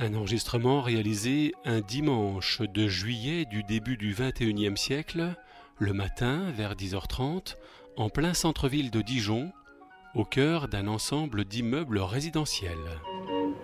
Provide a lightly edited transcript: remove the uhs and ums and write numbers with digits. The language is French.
Un enregistrement réalisé un dimanche de juillet du début du XXIe siècle, le matin vers 10h30, en plein centre-ville de Dijon, au cœur d'un ensemble d'immeubles résidentiels.